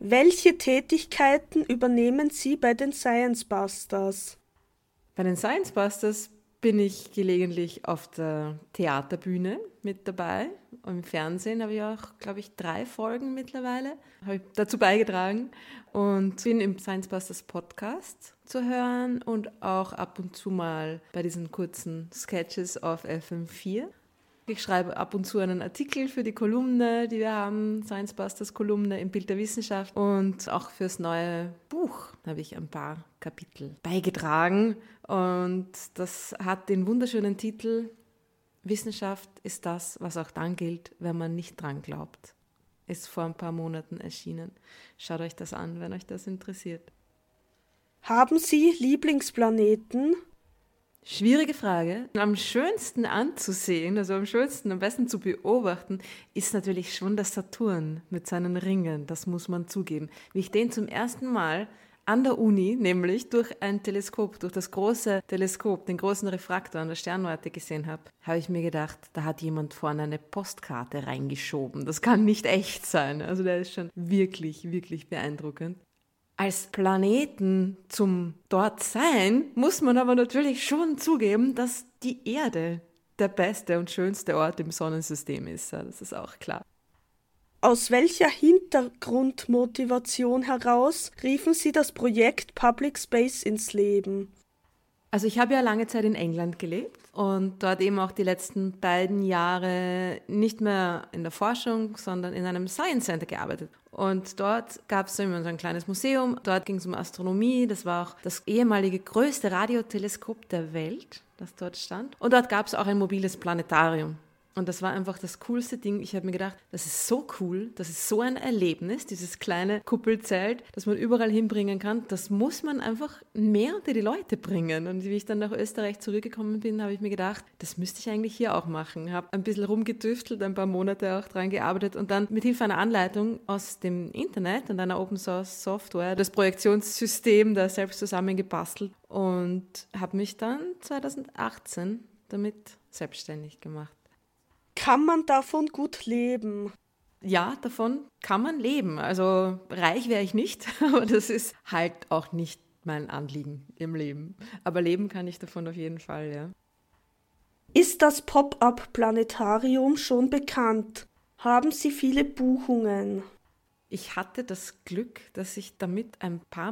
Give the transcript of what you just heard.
Welche Tätigkeiten übernehmen Sie bei den Science Busters? Bei den Science Busters bin ich gelegentlich auf der Theaterbühne mit dabei. Und im Fernsehen habe ich auch, glaube ich, 3 Folgen mittlerweile. Habe ich dazu beigetragen und bin im Science Busters Podcast zu hören und auch ab und zu mal bei diesen kurzen Sketches auf FM4. Ich schreibe ab und zu einen Artikel für die Kolumne, die wir haben, Science Busters Kolumne im Bild der Wissenschaft. Und auch fürs neue Buch habe ich ein paar Kapitel beigetragen. Und das hat den wunderschönen Titel Wissenschaft ist das, was auch dann gilt, wenn man nicht dran glaubt. Ist vor ein paar Monaten erschienen. Schaut euch das an, wenn euch das interessiert. Haben Sie Lieblingsplaneten? Schwierige Frage. Am schönsten anzusehen, also am schönsten, am besten zu beobachten, ist natürlich schon der Saturn mit seinen Ringen. Das muss man zugeben. Wie ich den zum ersten Mal an der Uni, nämlich durch ein Teleskop, durch das große Teleskop, den großen Refraktor an der Sternwarte gesehen habe, habe ich mir gedacht, da hat jemand vorne eine Postkarte reingeschoben. Das kann nicht echt sein. Also der ist schon wirklich, wirklich beeindruckend. Als Planeten zum Dortsein muss man aber natürlich schon zugeben, dass die Erde der beste und schönste Ort im Sonnensystem ist. Ja, das ist auch klar. Aus welcher Hintergrundmotivation heraus riefen Sie das Projekt Public Space ins Leben? Also ich habe ja lange Zeit in England gelebt und dort eben auch die letzten beiden Jahre nicht mehr in der Forschung, sondern in einem Science Center gearbeitet. Und dort gab es immer so ein kleines Museum, dort ging es um Astronomie, das war auch das ehemalige größte Radioteleskop der Welt, das dort stand. Und dort gab es auch ein mobiles Planetarium. Und das war einfach das coolste Ding. Ich habe mir gedacht, das ist so cool, das ist so ein Erlebnis, dieses kleine Kuppelzelt, das man überall hinbringen kann. Das muss man einfach mehr unter die Leute bringen. Und wie ich dann nach Österreich zurückgekommen bin, habe ich mir gedacht, das müsste ich eigentlich hier auch machen. Habe ein bisschen rumgetüftelt, ein paar Monate auch dran gearbeitet und dann mit Hilfe einer Anleitung aus dem Internet und einer Open Source Software das Projektionssystem da selbst zusammengebastelt und habe mich dann 2018 damit selbstständig gemacht. Kann man davon gut leben? Ja, davon kann man leben. Also reich wäre ich nicht, aber das ist halt auch nicht mein Anliegen im Leben. Aber leben kann ich davon auf jeden Fall, ja. Ist das Pop-up-Planetarium schon bekannt? Haben Sie viele Buchungen? Ich hatte das Glück, dass ich damit ein paar